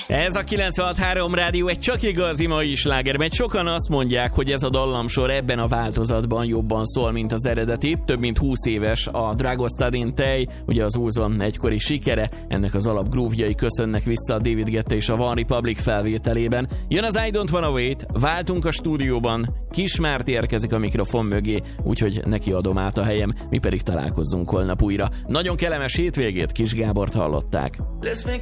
Ez a 96.3 rádió egy csak igazi mai sláger, mert sokan azt mondják, hogy ez a dallamsor ebben a változatban jobban szól, mint az eredeti. Több mint 20 éves a Dragostadin Tej, ugye az Úzon egykori sikere, ennek az alap groove-jai köszönnek vissza a David Guetta és a One Republic felvételében. Jön az I Don't Wanna Wait, váltunk a stúdióban, Kismárt érkezik a mikrofon mögé, úgyhogy neki adom át a helyem, mi pedig találkozzunk holnap újra. Nagyon kellemes hétvégét, Kis Gábort hallották. Let's make